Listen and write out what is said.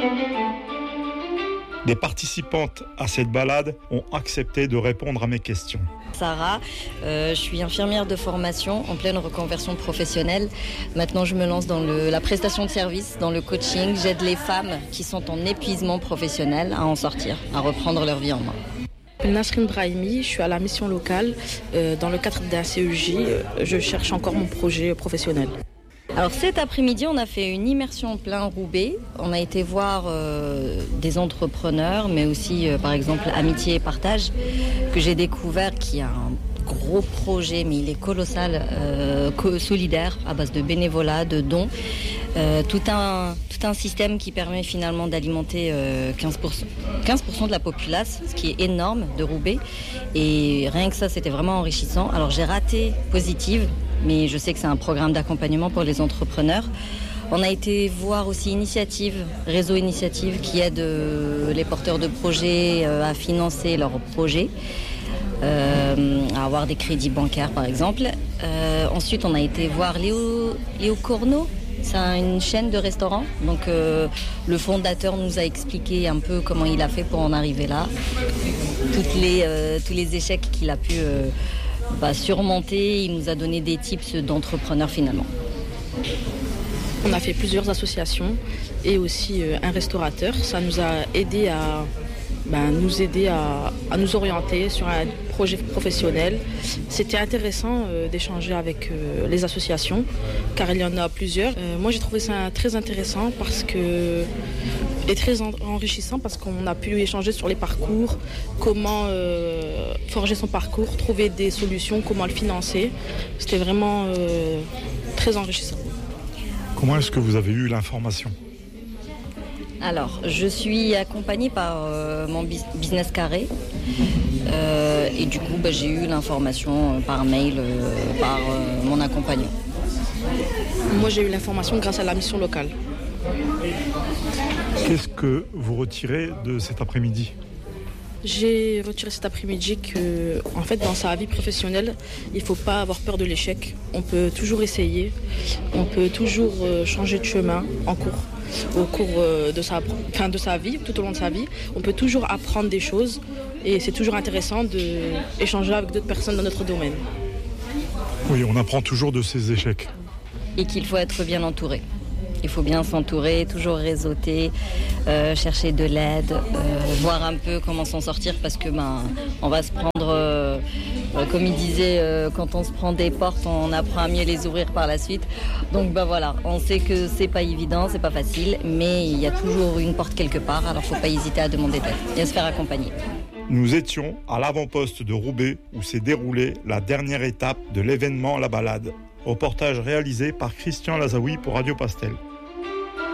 Des participantes à cette balade ont accepté de répondre à mes questions. Sarah, je suis infirmière de formation en pleine reconversion professionnelle. Maintenant, je me lance dans la prestation de service, dans le coaching. J'aide les femmes qui sont en épuisement professionnel à en sortir, à reprendre leur vie en main. Nasrine Brahimi, je suis à la mission locale. Dans le cadre d'un CEJ, je cherche encore mon projet professionnel. Alors cet après-midi, on a fait une immersion en plein Roubaix. On a été voir des entrepreneurs, mais aussi par exemple Amitié et Partage, que j'ai découvert, qui a un gros projet, mais il est colossal, solidaire, à base de bénévolat, de dons. Tout un système qui permet finalement d'alimenter 15% de la populace, ce qui est énorme, de Roubaix. Et rien que ça, c'était vraiment enrichissant. Alors j'ai raté Positive, mais je sais que c'est un programme d'accompagnement pour les entrepreneurs. On a été voir aussi Réseau Initiative, qui aide les porteurs de projets à financer leurs projets, à avoir des crédits bancaires par exemple. Ensuite, on a été voir Léo Corneau. C'est une chaîne de restaurants. Donc le fondateur nous a expliqué un peu comment il a fait pour en arriver là. Tous les échecs qu'il a pu surmonter. Il nous a donné des tips d'entrepreneurs finalement. On a fait plusieurs associations et aussi un restaurateur. Ça nous a aidé à nous orienter sur un projet professionnel. C'était intéressant d'échanger avec les associations, car il y en a plusieurs. Moi, j'ai trouvé ça très intéressant et très enrichissant parce qu'on a pu échanger sur les parcours, comment forger son parcours, trouver des solutions, comment le financer. C'était vraiment très enrichissant. Comment est-ce que vous avez eu l'information ? Alors, je suis accompagnée par mon business carré et du coup, j'ai eu l'information par mail par mon accompagnant. Moi, j'ai eu l'information grâce à la mission locale. Qu'est-ce que vous retirez de cet après-midi ? J'ai retiré cet après-midi que, en fait, dans sa vie professionnelle, il ne faut pas avoir peur de l'échec. On peut toujours essayer, on peut toujours changer de chemin au cours de sa vie, tout au long de sa vie. On peut toujours apprendre des choses et c'est toujours intéressant d'échanger avec d'autres personnes dans notre domaine. Oui, on apprend toujours de ses échecs. Et qu'il faut être bien entouré. Il faut bien s'entourer, toujours réseauter, chercher de l'aide, voir un peu comment s'en sortir parce que on va se prendre, comme il disait, quand on se prend des portes, on apprend à mieux les ouvrir par la suite. Donc voilà, on sait que c'est pas évident, c'est pas facile, mais il y a toujours une porte quelque part, alors faut pas hésiter à demander d'aide et à se faire accompagner. Nous étions à l'avant-poste de Roubaix où s'est déroulée la dernière étape de l'événement La Balade. Reportage réalisé par Christian Lazaoui pour Radio Pastel.